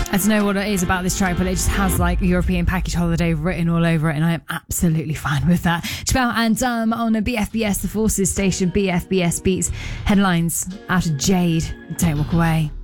I don't know what it is about this track, but it just has like European Package Holiday written all over it, and I am absolutely fine with that. Chappelle and on a BFBS, the Forces station, BFBS Beats, headlines out of Jade. Don't walk away.